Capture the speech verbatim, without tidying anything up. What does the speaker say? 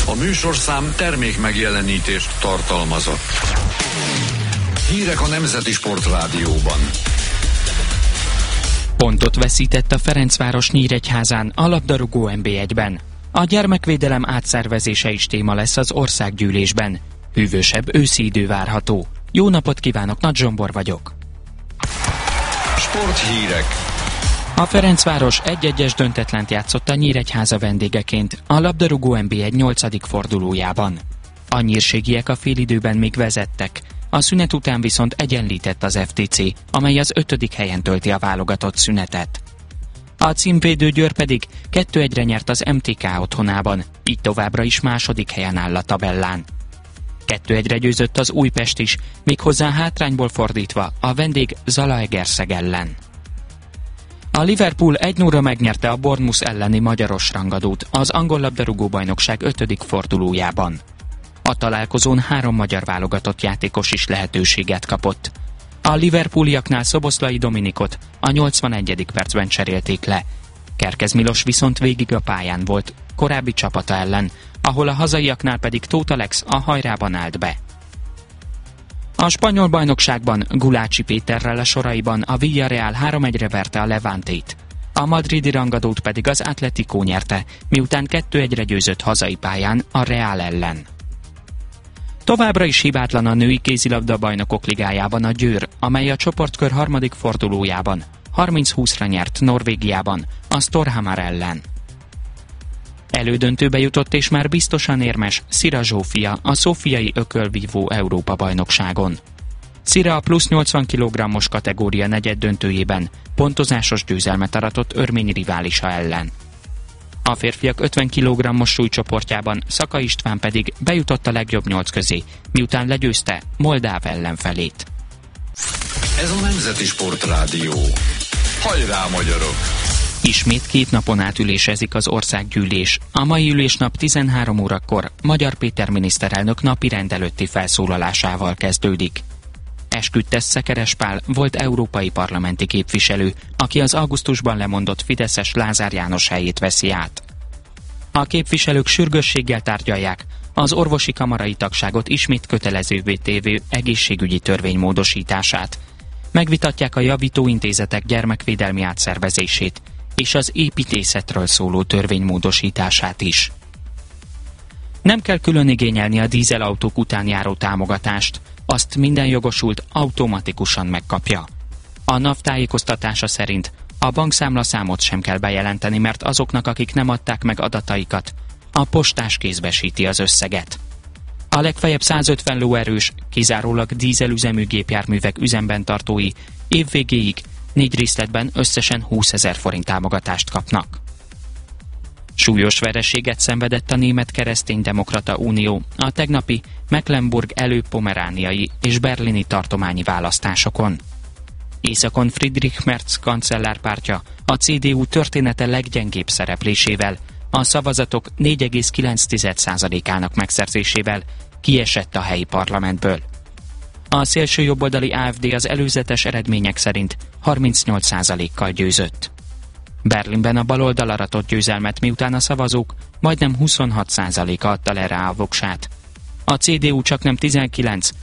A műsorszám termék megjelenítést tartalmazott. Hírek a Nemzeti Sportrádióban. Pontot veszített a Ferencváros Nyíregyházán a labdarúgó en bé egyben. A gyermekvédelem átszervezése is téma lesz az országgyűlésben. Hűvösebb őszi idő várható. Jó napot kívánok, Nagy Zsombor vagyok. Sporthírek. A Ferencváros egy-egyes döntetlent játszott a Nyíregyháza vendégeként a labdarúgó en bé egy nyolcadik fordulójában. A nyírségiek a félidőben még vezettek, a szünet után viszont egyenlített az ef té cé, amely az ötödik helyen tölti a válogatott szünetet. A címvédő Győr pedig kettő egyre nyert az em té ká otthonában, így továbbra is második helyen áll a tabellán. kettő egyre győzött az Újpest is, méghozzá hátrányból fordítva a vendég Zalaegerszeg ellen. A Liverpool egy nulla megnyerte a Bournemouth elleni magyaros rangadót az angol labdarúgó-bajnokság ötödik fordulójában. A találkozón három magyar válogatott játékos is lehetőséget kapott. A liverpooliaknál Szoboszlai Dominikot a nyolcvanegyedik percben cserélték le. Kerkez Milos viszont végig a pályán volt korábbi csapata ellen, ahol a hazaiaknál pedig Tóth Alex a hajrában állt be. A spanyol bajnokságban Gulácsi Péterrel a soraiban a Villarreal három egyre verte a Levantét. A madridi rangadót pedig az Atletico nyerte, miután kettő egyre győzött hazai pályán a Real ellen. Továbbra is hibátlan a női kézilabda bajnokok ligájában a Győr, amely a csoportkör harmadik fordulójában harminc húszra nyert Norvégiában a Storhamar ellen. Elődöntőbe jutott és már biztosan érmes Szira Zsófia a szófiai ökölvívó Európa-bajnokságon. Szira a plusz nyolcvan kilogrammos kategória negyeddöntőjében pontozásos győzelmet aratott örmény riválisa ellen. A férfiak ötven kilogrammos súlycsoportjában Szaka István pedig bejutott a legjobb nyolc közé, miután legyőzte moldáv ellenfelét. Ez a Nemzeti Sportrádió. Hajrá, magyarok! Ismét két napon át ülésezik az országgyűlés. A mai ülésnap tizenhárom órakor Magyar Péter miniszterelnök napi rendelőtti felszólalásával kezdődik. Esküdtes Szekeres Pál volt európai parlamenti képviselő, aki az augusztusban lemondott fideszes Lázár János helyét veszi át. A képviselők sürgősséggel tárgyalják az orvosi kamarai tagságot ismét kötelezővé tévő egészségügyi törvény módosítását. Megvitatják a javítóintézetek gyermekvédelmi átszervezését és az építészetről szóló törvény módosítását is. Nem kell külön igényelni a dízelautók után járó támogatást, azt minden jogosult automatikusan megkapja. A NAV tájékoztatása szerint a bankszámlaszámot sem kell bejelenteni, mert azoknak, akik nem adták meg adataikat, a postás kézbesíti az összeget. A legfeljebb százötven lóerős, kizárólag dízelüzemű gépjárművek üzemben tartói évvégéig négy részletben összesen húszezer forint támogatást kapnak. Súlyos vereséget szenvedett a Német Kereszténydemokrata Unió a tegnapi Mecklenburg előpomerániai és berlini tartományi választásokon. Északon Friedrich Merz kancellárpártja a cé dé u története leggyengébb szereplésével, a szavazatok négy egész kilenc százalékának megszerzésével kiesett a helyi parlamentből. A szélsőjobboldali á ef dé az előzetes eredmények szerint harmincnyolc százalékkal győzött. Berlinben a baloldal aratott győzelmet, miután a szavazók majdnem huszonhat százaléka adta le rá a voksát. A cé dé u csaknem tizenkilenc,